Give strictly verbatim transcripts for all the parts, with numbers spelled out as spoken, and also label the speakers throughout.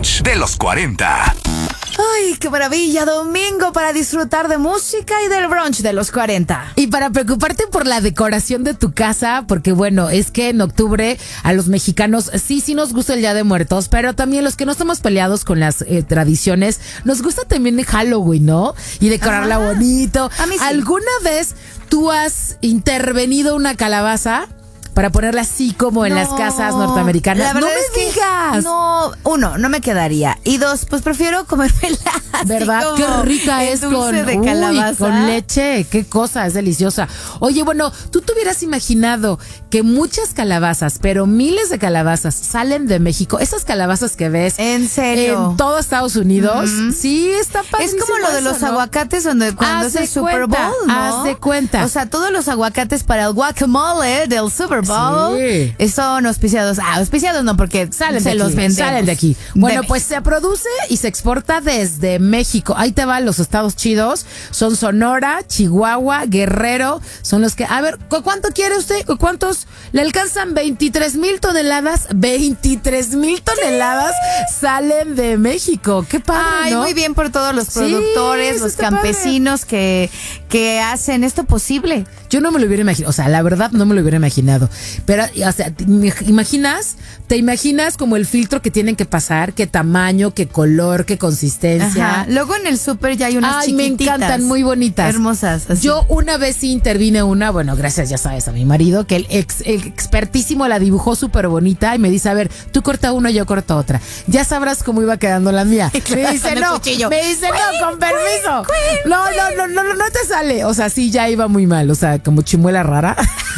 Speaker 1: brunch de los cuarenta.
Speaker 2: Ay, qué maravilla, domingo para disfrutar de música y del brunch de los cuarenta.
Speaker 3: Y para preocuparte por la decoración de tu casa, porque bueno, es que en octubre a los mexicanos sí, sí nos gusta el Día de Muertos, pero también los que no estamos peleados con las eh, tradiciones, nos gusta también el Halloween, ¿no? Y decorarla
Speaker 2: Ajá.
Speaker 3: bonito.
Speaker 2: A mí sí.
Speaker 3: ¿Alguna vez tú has intervenido una calabaza para ponerla así como en
Speaker 2: No,
Speaker 3: las casas norteamericanas?
Speaker 2: La verdad
Speaker 3: no me
Speaker 2: es que
Speaker 3: digas.
Speaker 2: No, uno, no me quedaría. Y dos, pues prefiero comérmela así
Speaker 3: ¿Verdad?
Speaker 2: como
Speaker 3: Qué rica
Speaker 2: el
Speaker 3: es
Speaker 2: dulce
Speaker 3: con,
Speaker 2: de
Speaker 3: uy,
Speaker 2: calabaza.
Speaker 3: con leche. Qué cosa, es deliciosa. Oye, bueno, tú te hubieras imaginado que muchas calabazas, pero miles de calabazas salen de México. Esas calabazas que ves
Speaker 2: ¿En serio?
Speaker 3: en todo Estados Unidos.
Speaker 2: Ujú.
Speaker 3: Sí, está
Speaker 2: Es
Speaker 3: padrísimo
Speaker 2: como lo de
Speaker 3: eso,
Speaker 2: los
Speaker 3: ¿no?
Speaker 2: aguacates donde cuando
Speaker 3: Haz
Speaker 2: es el
Speaker 3: de
Speaker 2: Super Bowl,
Speaker 3: cuenta,
Speaker 2: ¿no?
Speaker 3: haz de cuenta.
Speaker 2: O sea, todos los aguacates para el guacamole del Super Bowl
Speaker 3: Sí.
Speaker 2: son auspiciados. Ah, auspiciados no, porque
Speaker 3: Salen
Speaker 2: se
Speaker 3: de
Speaker 2: los
Speaker 3: aquí,
Speaker 2: vendemos.
Speaker 3: salen de aquí. Bueno,
Speaker 2: De
Speaker 3: pues se produce y se exporta desde México. Ahí te van los estados chidos. Son Sonora, Chihuahua, Guerrero. Son los que... A ver, ¿cu- ¿cuánto quiere usted? ¿Cu- ¿Cuántos? ¿Le alcanzan veintitrés mil toneladas? veintitrés mil toneladas salen de México. Qué padre,
Speaker 2: Ay,
Speaker 3: ¿no?
Speaker 2: muy bien por todos los
Speaker 3: Sí,
Speaker 2: productores,
Speaker 3: eso
Speaker 2: los
Speaker 3: está
Speaker 2: campesinos que, que hacen esto posible.
Speaker 3: Yo no me lo hubiera imaginado, o sea, la verdad no me lo hubiera imaginado. Pero, o sea, ¿te imaginas? ¿Te imaginas como el filtro que tienen que pasar? ¿Qué tamaño, qué color, qué consistencia?
Speaker 2: Ajá. Luego en el súper ya hay unas
Speaker 3: Ay, me
Speaker 2: chiquititas.
Speaker 3: encantan, muy bonitas.
Speaker 2: Hermosas. así.
Speaker 3: Yo una vez sí intervine una, bueno, gracias, ya sabes, a mi marido, que el, ex, el expertísimo la dibujó súper bonita y me dice, a ver, tú corta una, yo corto otra. Ya sabrás cómo iba quedando la mía. Me dice,
Speaker 2: Con el
Speaker 3: no,
Speaker 2: cuchillo.
Speaker 3: me dice, no, con permiso. No, no, no, no, no, no te sale. O sea, sí, ya iba muy mal, o sea, como chimuela rara.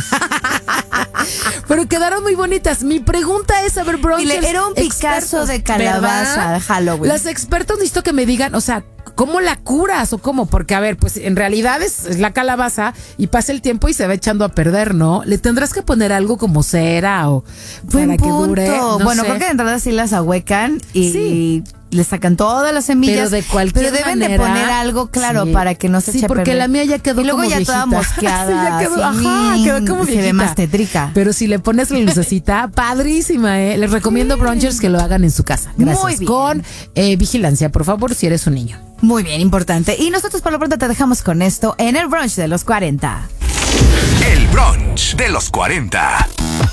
Speaker 3: Pero quedaron muy bonitas. Mi pregunta es, a ver, bro,
Speaker 2: Dile, era un Picasso de calabaza de Halloween.
Speaker 3: Los expertos necesito que me digan, o sea, ¿cómo la curas o cómo? Porque, a ver, pues en realidad es, es la calabaza y pasa el tiempo y se va echando a perder, ¿no? Le tendrás que poner algo como cera o
Speaker 2: Buen
Speaker 3: para que
Speaker 2: punto.
Speaker 3: dure. No
Speaker 2: bueno,
Speaker 3: sé.
Speaker 2: creo que de entrada sí las ahuecan y
Speaker 3: Sí.
Speaker 2: le sacan todas las semillas.
Speaker 3: Pero de cualquier
Speaker 2: Pero deben
Speaker 3: manera,
Speaker 2: de poner algo, claro,
Speaker 3: sí.
Speaker 2: para que no se
Speaker 3: Sí,
Speaker 2: eche a
Speaker 3: porque
Speaker 2: perder.
Speaker 3: la mía ya quedó
Speaker 2: Y luego
Speaker 3: como
Speaker 2: ya toda
Speaker 3: viejita.
Speaker 2: mosqueada.
Speaker 3: Sí, ya quedó,
Speaker 2: así,
Speaker 3: ajá, quedó como
Speaker 2: se ve
Speaker 3: viejita.
Speaker 2: más tétrica.
Speaker 3: Pero si le pones la lucecita, padrísima, ¿eh? Les recomiendo brunchers que lo hagan en su casa. Gracias.
Speaker 2: Muy bien.
Speaker 3: Con eh, vigilancia, por favor, si eres un niño.
Speaker 2: Muy bien, importante. Y nosotros por lo pronto te dejamos con esto en el brunch de los cuarenta.
Speaker 1: El brunch de los cuarenta.